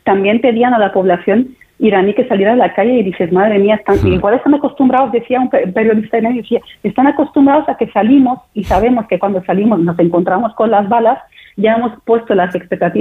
también pedían a la población iraní que saliera a la calle y dices, madre mía, igual están acostumbrados, decía un periodista iraní, decía, están acostumbrados a que salimos y sabemos que cuando salimos nos encontramos con las balas, ya hemos puesto las expectativas